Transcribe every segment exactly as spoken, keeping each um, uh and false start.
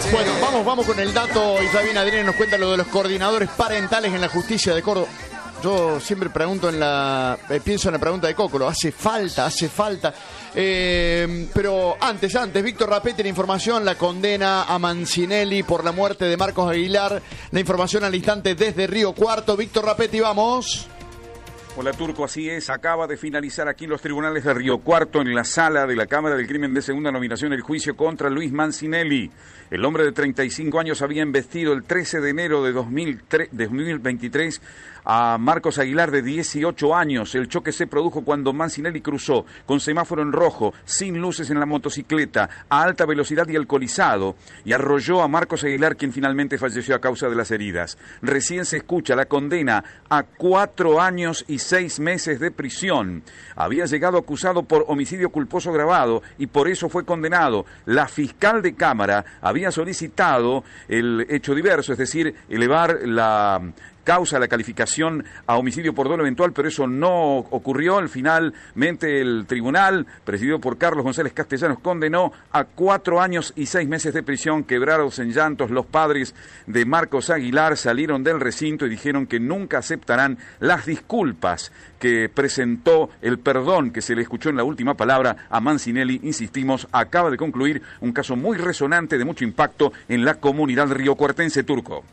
Bueno, vamos, vamos con el dato y ya viene Adrián nos cuenta lo de los coordinadores parentales en la justicia de Córdoba. Yo siempre pregunto en la... Eh, pienso en la pregunta de Cócolo, hace falta, hace falta. Eh, pero antes, antes, Víctor Rapetti, la información, la condena a Mancinelli por la muerte de Marcos Aguilar. La información al instante desde Río Cuarto. Víctor Rapetti, vamos. Hola Turco, así es, acaba de finalizar aquí en los tribunales de Río Cuarto, en la sala de la Cámara del Crimen de Segunda Nominación, el juicio contra Luis Mancinelli. El hombre de treinta y cinco años había embestido el trece de enero de dos mil veintitrés a Marcos Aguilar de dieciocho años. El choque se produjo cuando Mancinelli cruzó con semáforo en rojo, sin luces en la motocicleta, a alta velocidad y alcoholizado, y arrolló a Marcos Aguilar, quien finalmente falleció a causa de las heridas. Recién se escucha la condena a cuatro años y seis meses de prisión. Había llegado acusado por homicidio culposo agravado y por eso fue condenado. La fiscal de Cámara había solicitado el hecho diverso, es decir, elevar la causa, la calificación a homicidio por dolo eventual, pero eso no ocurrió. Finalmente el tribunal, presidido por Carlos González Castellanos, condenó a cuatro años y seis meses de prisión. Quebrados en llantos, los padres de Marcos Aguilar salieron del recinto y dijeron que nunca aceptarán las disculpas que presentó, el perdón que se le escuchó en la última palabra a Mancinelli. Insistimos, acaba de concluir un caso muy resonante de mucho impacto en la comunidad riocuartense. Turco.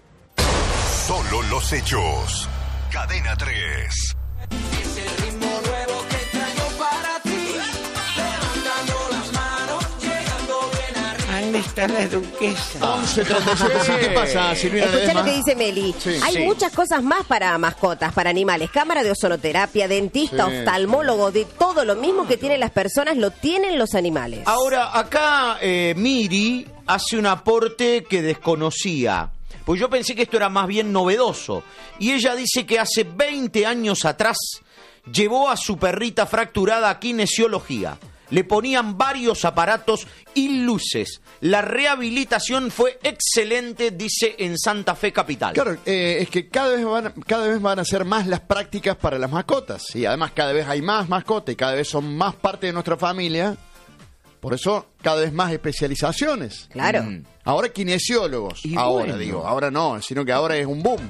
Solo los hechos. Cadena tres. Ese ritmo nuevo que traigo para ti. Levantando las manos, llegando bien arriba. ¿Dónde está la duquesa? once treinta y siete. ¿Qué pasa, Silvina Escuchá Ledesma? lo que dice Meli. Sí. Hay Sí. muchas cosas más para mascotas, para animales. Cámara de ozonoterapia, dentista, Sí. oftalmólogo, de todo lo mismo que tienen las personas, lo tienen los animales. Ahora, acá eh, Miri hace un aporte que desconocía. Pues yo pensé que esto era más bien novedoso. Y ella dice que hace veinte años atrás llevó a su perrita fracturada a kinesiología. Le ponían varios aparatos y luces. La rehabilitación fue excelente, dice, en Santa Fe Capital. Claro, eh, es que cada vez van, cada vez van a ser más las prácticas para las mascotas. Y además cada vez hay más mascotas y cada vez son más parte de nuestra familia. Por eso cada vez más especializaciones. Claro. Mm. Ahora kinesiólogos. Y ahora bueno. digo, ahora no, sino que ahora es un boom.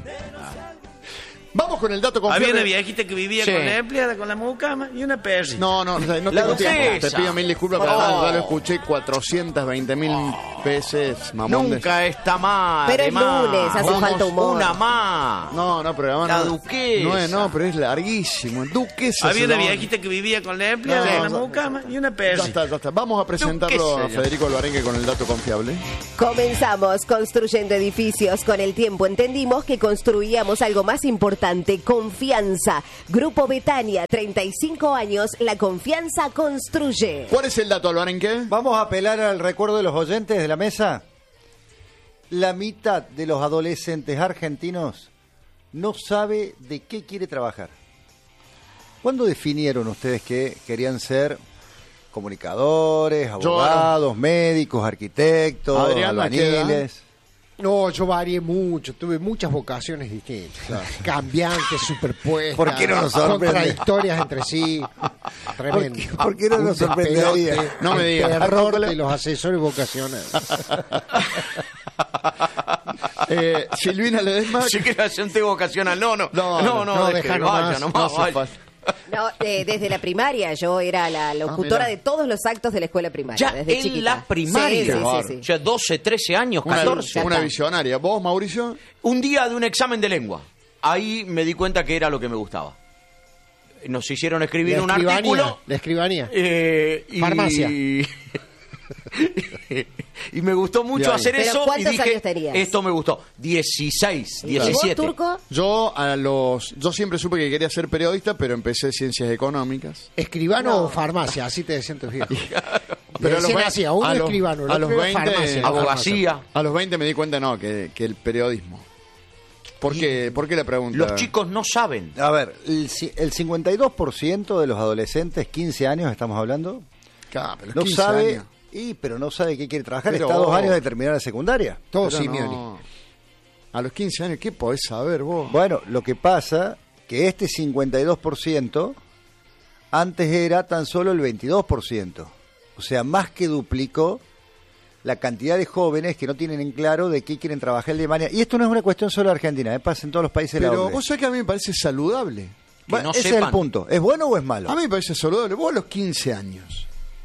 Vamos con el dato Había confiable. una viejita que vivía Sí. con la empleada, con la mucama y una perrita. No, no, no, no La tengo tiempo. duquesa. Te pido mil disculpas, pero Oh. además ya lo escuché cuatrocientas veinte mil veces, mamón. de- Nunca está mal. Pero es más. lunes, hace Vamos, falta humor. Una más. No, no, pero además La no, duquesa. No, es, no, pero es larguísimo. Duquesa. Había se una llama. viejita que vivía con la empleada, No, con la no, mucama y una Ya perrita. está, ya está. Vamos a presentarlo a Duquesa. Federico Alvarengue con el dato confiable. Comenzamos construyendo edificios. Con el tiempo entendimos que construíamos algo más importante, confianza. Grupo Betania, treinta y cinco años, la confianza construye. ¿Cuál es el dato, Alvarengue? Vamos a apelar al recuerdo de los oyentes de la mesa. La mitad de los adolescentes argentinos no sabe de qué quiere trabajar. ¿Cuándo definieron ustedes que querían ser comunicadores, abogados, médicos, arquitectos, Adrián, ¿a qué edad? albañiles? No, yo varié mucho, tuve muchas vocaciones distintas, cambiantes, superpuestas, ¿Por qué no nos sorprende? contradictorias entre sí, tremendo. ¿Por qué- por qué no Un nos sorprendería? despelote, No me digas. el terror de los asesores vocacionales. Eh, Silvina Ledesma. Sí que la gente vocacional. No, no. No, No, no, no, no, no, deje, deja vaya, nomás, nomás, No hace vaya. falta. No, eh, desde la primaria yo era la locutora Ah, de todos los actos de la escuela primaria. Ya desde en chiquita. la primaria. Sí, sí, sí, sí. Ya doce, trece años, Una, catorce. una está. visionaria. ¿Vos, Mauricio? Un día de un examen de lengua. Ahí me di cuenta que era lo que me gustaba. Nos hicieron escribir La un escribanía, artículo. la escribanía. eh, y, Farmacia. y me gustó mucho Bien. hacer Pero eso. ¿cuántos y dije, años tenías? esto me gustó. dieciséis, ¿Y vos, diecisiete. Turco? Yo a los, yo siempre supe que quería ser periodista, pero empecé ciencias económicas. Escribano o farmacia, así te decían tus viejos. Pero a los Decían veinte- así, a uno a los- escribano, el a los otro veinte, farmacia. Abogacía. A los veinte me di cuenta, no, que, que el periodismo. ¿Por qué, ¿Por qué la pregunta? Los chicos no saben. A ver, el, ci- el cincuenta y dos por ciento de los adolescentes, quince años estamos hablando, Claro, pero los no quince sabe, años. y pero no sabe qué quiere trabajar. Pero Está a dos vos- años de terminar la secundaria. Todo Pero Simeoni. no. A los quince años, ¿qué podés saber vos? Bueno, lo que pasa que este cincuenta y dos por ciento antes era tan solo el veintidós por ciento. O sea, más que duplicó la cantidad de jóvenes que no tienen en claro de qué quieren trabajar el día de mañana. Y esto no es una cuestión solo de Argentina, ¿eh? Pasa en todos los países de la Pero O C D E. vos sabés que a mí me parece saludable. Bueno, no ese sepan. es el punto. ¿Es bueno o es malo? A mí me parece saludable. Vos a los quince años,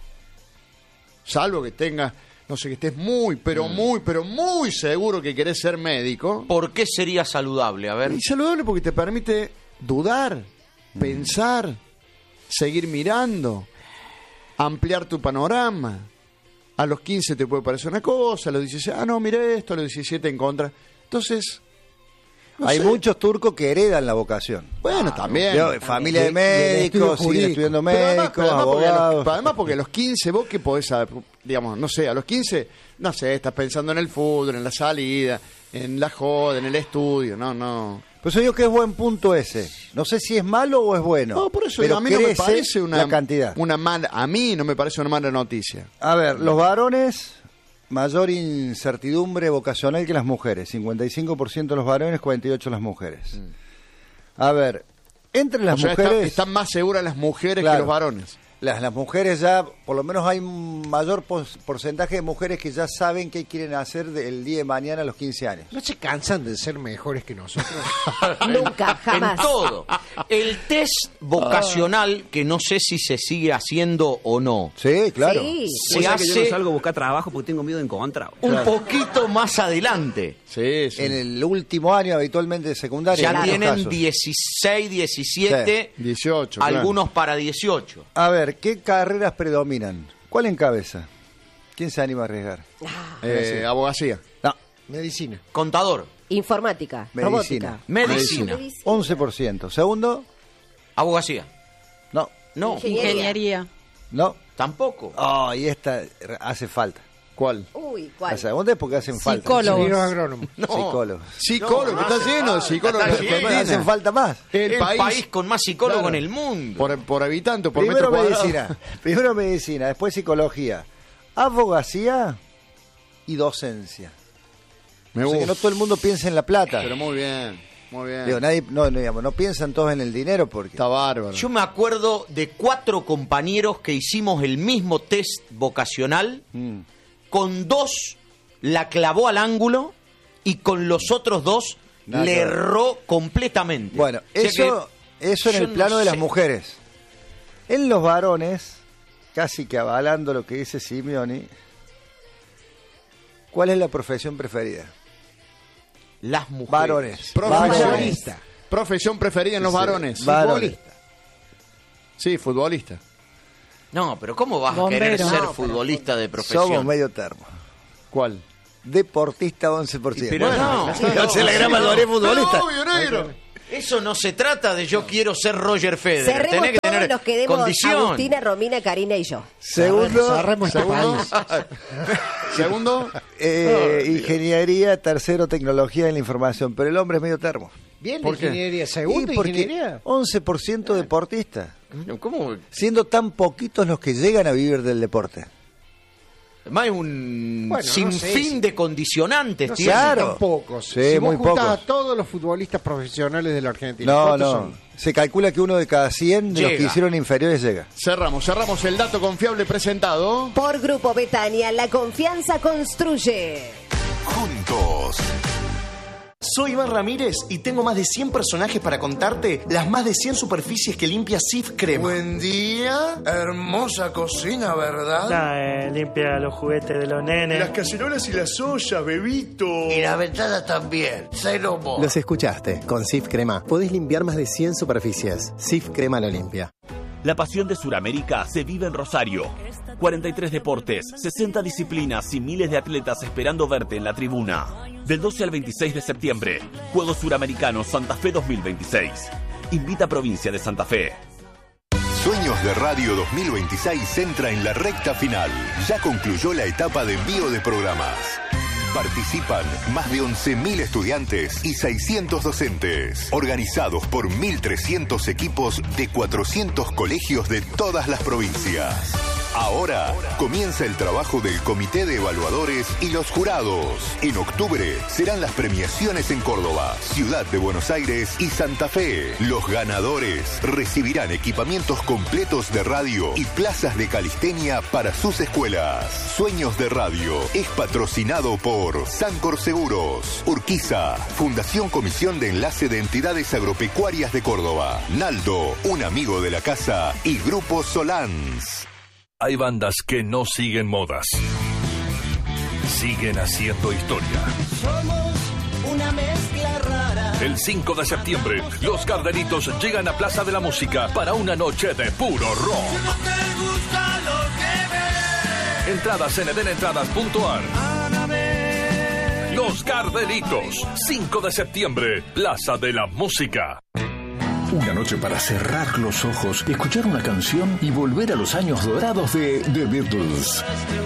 salvo que tengas, no sé, que estés muy, pero muy, pero muy seguro que querés ser médico. ¿Por qué sería saludable? A ver. Y saludable porque te permite dudar, pensar, seguir mirando, ampliar tu panorama. A los quince te puede parecer una cosa, a los diecisiete, ah, no, mira esto, a los diecisiete en contra. Entonces, no Hay sé. muchos turcos que heredan la vocación. Bueno, también. Yo, familia de Y- y el estudio médicos, siguen jurídico. estudiando Pero además, médicos, pero además porque a los- abogados. además porque a los quince vos que podés, saber, digamos, no sé, a los quince, no sé, estás pensando en el fútbol, en la salida, en la joda, en el estudio, no, no. Por eso digo que es buen punto ese. No sé si es malo o es bueno. No, por eso pero a mí no me crece parece una, la cantidad. una mala, a mí no me parece una mala noticia. A ver, los varones, mayor incertidumbre vocacional que las mujeres. cincuenta y cinco por ciento los varones, cuarenta y ocho por ciento las mujeres. A ver, entre las O sea, está- mujeres... están más seguras las mujeres Claro. que los varones. Las, las mujeres ya, por lo menos hay un mayor pos- porcentaje de mujeres que ya saben qué quieren hacer de- el día de mañana a los quince años. ¿No se cansan de ser mejores que nosotros? Nunca, jamás. En todo. El test vocacional, que no sé si se sigue haciendo o no, Sí, claro. Sí. se O sea que yo no hace salgo a buscar trabajo porque tengo miedo de encontrar. un poquito más adelante. Sí, sí. En el último año habitualmente de secundaria. Ya en muchos tienen casos. dieciséis, diecisiete, dieciocho, claro. algunos para dieciocho. A ver, ¿qué carreras predominan? ¿Cuál encabeza? ¿Quién se anima a arriesgar? Eh, abogacía. No, Medicina. Contador, Informática, Medicina. robótica. medicina, once por ciento. Segundo, abogacía. no, No, Ingeniería. Ingeniería. no. tampoco. Oh, y esta hace falta. ¿Cuál? Uy, La ¿cuál? segunda es porque hacen falta. Psicólogos. Ingenieros agrónomos. No. Psicólogos. Psicólogo, No, está hace lleno de falta, psicólogos está de lleno. Argentina. Hacen falta más. El, El país, país, con más psicólogos claro, en el mundo. por, por habitante, por Primero metro cuadrado. medicina. Primero medicina, después psicología, abogacía y docencia. Me O sea que gusta. no todo el mundo piensa en la plata. Pero muy bien, muy bien. Digo, nadie, no, no, digamos, no piensan todos en el dinero porque... Está bárbaro. Yo me acuerdo de cuatro compañeros que hicimos el mismo test vocacional. Mm. Con dos la clavó al ángulo y con los otros dos Nada le que ver. erró completamente. Bueno, O sea eso, eso en yo el plano no de las sé. mujeres. En los varones, casi que avalando lo que dice Simeoni, ¿cuál es la profesión preferida? Las mujeres. Varones. Profesionista. Profesión preferida en los Sí, varones. varones. Futbolista. Sí, futbolista. No, pero ¿cómo vas Bombero. a querer ser No, futbolista de profesión? Somos medio termo. ¿Cuál? Deportista once por ciento. Pero no, no se la gran mayoría es futbolista. Obvio, negro. Eso no se trata de yo quiero ser Roger Federer. Cerremos Tenés que todos tener los que demos condición. Agustina, Romina, Karina y yo. Segundo, Cerremos este Segundo. país. Segundo. eh, ingeniería, tercero, tecnología de la información. Pero el hombre es medio termo. Bien, ¿Por qué? ingeniería. Segunda Y porque ingeniería. once por ciento deportista, ¿Cómo? siendo tan poquitos los que llegan a vivir del deporte. Además hay un Bueno, no sinfín sé si- de condicionantes. No sé tiene. si Claro. tan pocos. Sí, si vos muy juntás pocos. a todos los futbolistas profesionales de la Argentina, No, ¿cuántos no. son? Se calcula que uno de cada cien de los que Llega. hicieron inferiores llega. Cerramos, cerramos el dato confiable presentado. Por Grupo Betania, la confianza construye. Juntos. Soy Iván Ramírez y tengo más de cien personajes para contarte las más de cien superficies que limpia Sif Crema. Buen día, hermosa cocina, ¿verdad? Nah, eh, limpia los juguetes de los nenes. Las cacerolas y las ollas, bebito. Y la ventana también, cero mo. Los escuchaste. Con Sif Crema podés limpiar más de cien superficies. Sif Crema lo limpia. La pasión de Sudamérica se vive en Rosario. cuarenta y tres deportes, sesenta disciplinas y miles de atletas esperando verte en la tribuna. Del doce al veintiséis de septiembre, Juegos Suramericanos Santa Fe dos mil veintiséis. Invita a Provincia de Santa Fe. Sueños de Radio dos mil veintiséis entra en la recta final. Ya concluyó la etapa de envío de programas. Participan más de once mil estudiantes y seiscientos docentes, organizados por mil trescientos equipos de cuatrocientos colegios de todas las provincias. Ahora comienza el trabajo del Comité de Evaluadores y los jurados. En octubre serán las premiaciones en Córdoba, Ciudad de Buenos Aires y Santa Fe. Los ganadores recibirán equipamientos completos de radio y plazas de calistenia para sus escuelas. Sueños de Radio es patrocinado por Sancor Seguros, Urquiza, Fundación Comisión de Enlace de Entidades Agropecuarias de Córdoba, Naldo, un amigo de la casa y Grupo Solans. Hay bandas que no siguen modas. Siguen haciendo historia. Somos una mezcla rara. El cinco de septiembre, los Gardelitos llegan a Plaza de la Música para una noche de puro rock. Si no te gusta lo que ves, Entradas en edenentradas punto ar. Los Gardelitos, cinco de septiembre, Plaza de la Música. Una noche para cerrar los ojos, escuchar una canción y volver a los años dorados de The Beatles.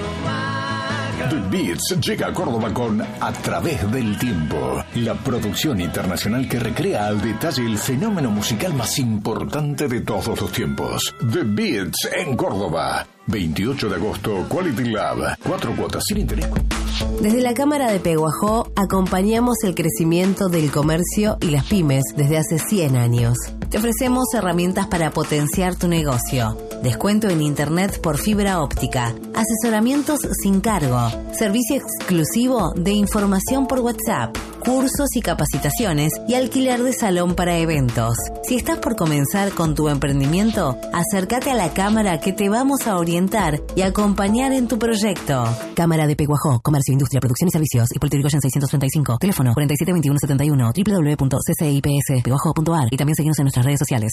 The Beats llega a Córdoba con A Través del Tiempo, la producción internacional que recrea al detalle el fenómeno musical más importante de todos los tiempos. The Beats en Córdoba, veintiocho de agosto, Quality Lab, cuatro cuotas sin interés. Desde la Cámara de Peguajó acompañamos el crecimiento del comercio y las pymes desde hace cien años. Te ofrecemos herramientas para potenciar tu negocio, descuento en internet por fibra óptica, asesoramientos sin cargo, servicio exclusivo de información por WhatsApp, cursos y capacitaciones y alquiler de salón para eventos. Si estás por comenzar con tu emprendimiento, acércate a la Cámara que te vamos a orientar y acompañar en tu proyecto. Cámara de Peguajó, Comercio, Industria, Producción y Servicios, Hipólito Yrigoyen seiscientos treinta y cinco, teléfono cuarenta y siete veintiuno setenta y uno, doble u doble u doble u punto c c i p s peguajó punto a r y también seguimos en nuestras redes sociales.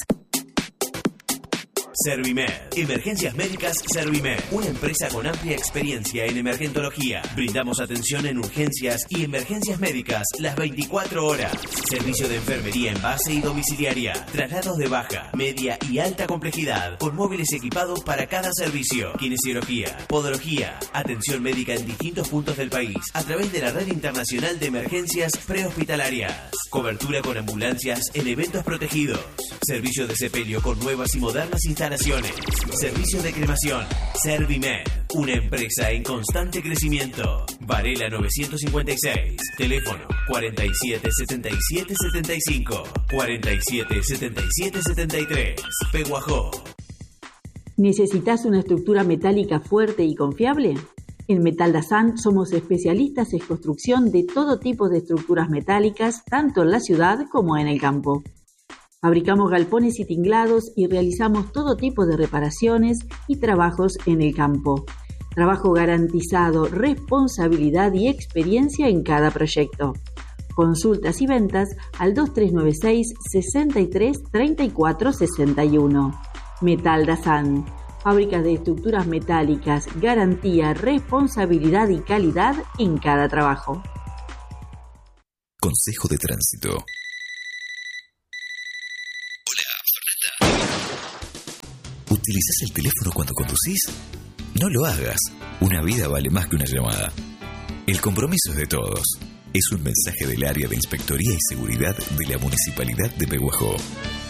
Servimed. Emergencias Médicas Servimed. Una empresa con amplia experiencia en emergentología. Brindamos atención en urgencias y emergencias médicas las veinticuatro horas. Servicio de enfermería en base y domiciliaria. Traslados de baja, media y alta complejidad. Con móviles equipados para cada servicio. Kinesiología, podología. Atención médica en distintos puntos del país. A través de la Red Internacional de Emergencias Prehospitalarias. Cobertura con ambulancias en eventos protegidos. Servicio de sepelio con nuevas y modernas instalaciones. Servicio de cremación. Servimed. Una empresa en constante crecimiento. Varela novecientos cincuenta y seis. Teléfono cuarenta y siete setenta y siete setenta y cinco. cuarenta y siete setenta y siete setenta y tres. Peguajó. ¿Necesitas una estructura metálica fuerte y confiable? En Metal Dazan somos especialistas en construcción de todo tipo de estructuras metálicas, tanto en la ciudad como en el campo. Fabricamos galpones y tinglados y realizamos todo tipo de reparaciones y trabajos en el campo. Trabajo garantizado, responsabilidad y experiencia en cada proyecto. Consultas y ventas al dos tres nueve seis, sesenta y tres, treinta y cuatro sesenta y uno. Metal Dazan. Fábricas de estructuras metálicas, garantía, responsabilidad y calidad en cada trabajo. Consejo de tránsito. ¿Utilizas el teléfono cuando conducís? No lo hagas. Una vida vale más que una llamada. El compromiso es de todos. Es un mensaje del área de Inspectoría y Seguridad de la Municipalidad de Peguajó.